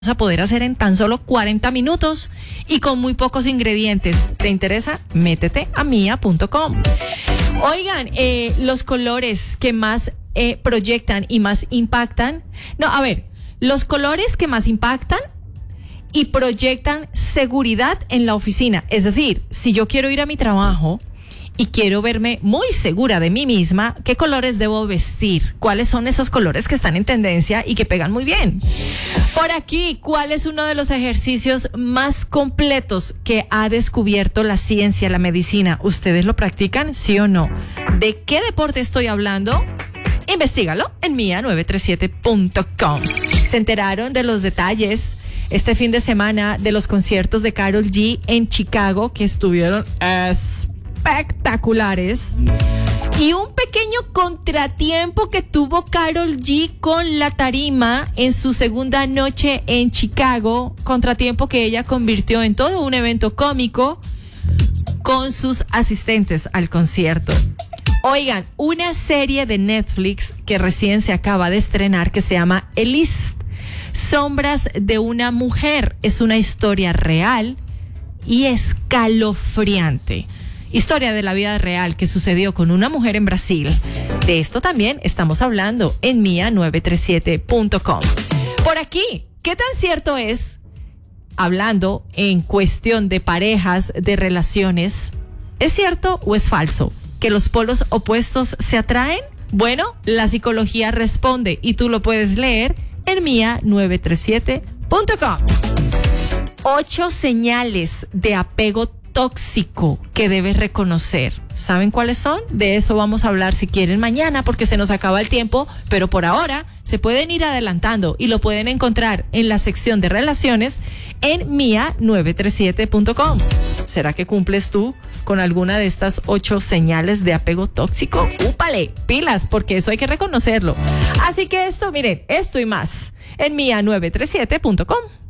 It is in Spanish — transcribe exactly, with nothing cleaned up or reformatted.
a poder hacer en tan solo cuarenta minutos y con muy pocos ingredientes. ¿Te interesa? Métete a mia punto com. Oigan, eh, los colores que más eh, proyectan y más impactan. No, a ver, los colores que más impactan y proyectan seguridad en la oficina. Es decir, si yo quiero ir a mi trabajo y quiero verme muy segura de mí misma, ¿qué colores debo vestir? ¿Cuáles son esos colores que están en tendencia y que pegan muy bien? Por aquí, ¿cuál es uno de los ejercicios más completos que ha descubierto la ciencia, la medicina? ¿Ustedes lo practican, sí o no? ¿De qué deporte estoy hablando? Investígalo en mia nueve tres siete punto com. ¿Se enteraron de los detalles este fin de semana de los conciertos de Karol G en Chicago, que estuvieron espectaculares? Y un pequeño contratiempo que tuvo Karol G con la tarima en su segunda noche en Chicago, contratiempo que ella convirtió en todo un evento cómico con sus asistentes al concierto. Oigan, una serie de Netflix que recién se acaba de estrenar que se llama Elise, Sombras de una mujer, es una historia real y escalofriante. Historia de la vida real que sucedió con una mujer en Brasil. De esto también estamos hablando en mia nueve tres siete punto com. Por aquí, ¿qué tan cierto es, hablando en cuestión de parejas, de relaciones, es cierto o es falso que los polos opuestos se atraen? Bueno, la psicología responde y tú lo puedes leer en mia nueve tres siete punto com. Ocho señales de apego tóxico que debes reconocer. ¿Saben cuáles son? De eso vamos a hablar si quieren mañana, porque se nos acaba el tiempo, pero por ahora se pueden ir adelantando y lo pueden encontrar en la sección de relaciones en mia nueve tres siete punto com. ¿Será que cumples tú con alguna de estas ocho señales de apego tóxico? ¡Úpale! Pilas, porque eso hay que reconocerlo. Así que esto, miren, esto y más en mia nueve tres siete punto com.